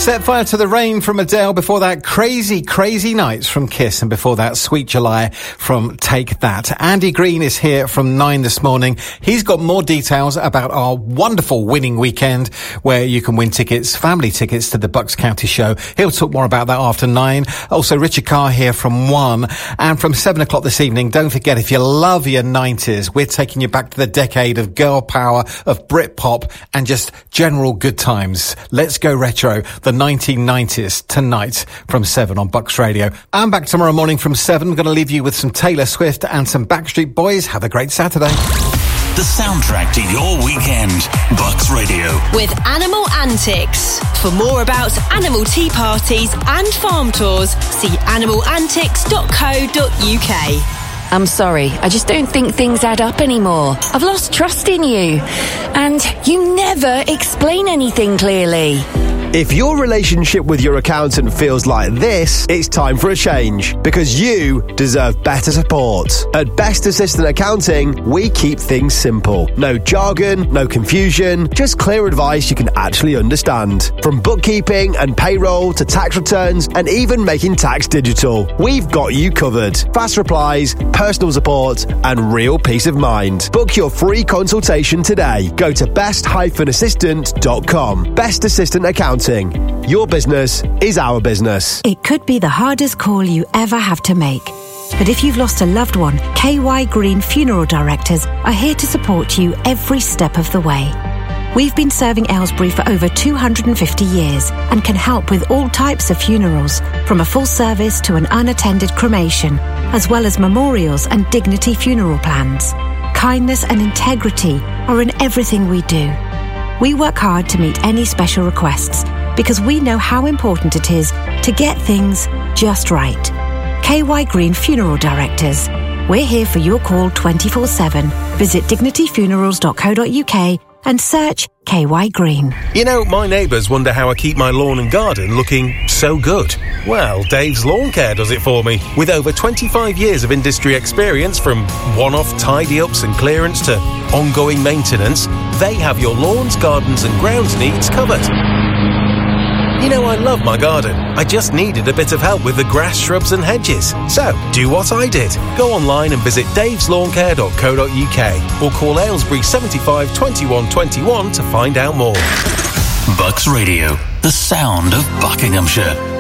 Set fire to the rain from Adele. Before that, Crazy, Crazy Nights from Kiss. And before that, Sweet July from Take That. Andy Green is here from 9 this morning. He's got more details about our wonderful winning weekend where you can win tickets, family tickets to the Bucks County show. He'll talk more about that after 9. Also, Richard Carr here from 1. And from 7 o'clock this evening, don't forget, if you love your 90s, we're taking you back to the decade of girl power, of Britpop, and just general good times. Let's go retro. The 1990s tonight from 7 on Bucks Radio. I'm back tomorrow morning from 7. I'm going to leave you with some Taylor Swift and some Backstreet Boys. Have a great Saturday. The soundtrack to your weekend. Bucks Radio. With Animal Antics. For more about animal tea parties and farm tours, see animalantics.co.uk. I'm sorry, I just don't think things add up anymore. I've lost trust in you. And you never explain anything clearly. If your relationship with your accountant feels like this, it's time for a change, because you deserve better support. At Best Assistant Accounting, we keep things simple. No jargon, no confusion, just clear advice you can actually understand. From bookkeeping and payroll to tax returns and even making tax digital, we've got you covered. Fast replies, personal support and real peace of mind. Book your free consultation today. Go to best-assistant.com. Best Assistant Accounting. Your business is our business. It could be the hardest call you ever have to make. But if you've lost a loved one, KY Green Funeral Directors are here to support you every step of the way. We've been serving Aylesbury for over 250 years and can help with all types of funerals, from a full service to an unattended cremation, as well as memorials and dignity funeral plans. Kindness and integrity are in everything we do. We work hard to meet any special requests because we know how important it is to get things just right. KY Green Funeral Directors. We're here for your call 24/7. Visit dignityfunerals.co.uk and search KY Green. You know, my neighbours wonder how I keep my lawn and garden looking so good. Well, Dave's Lawn Care does it for me. With over 25 years of industry experience, from one-off tidy-ups and clearance to ongoing maintenance, they have your lawns, gardens and grounds needs covered. You know, I love my garden. I just needed a bit of help with the grass, shrubs and hedges. So, do what I did. Go online and visit daveslawncare.co.uk or call Aylesbury 75 21 21 to find out more. Bucks Radio, the sound of Buckinghamshire.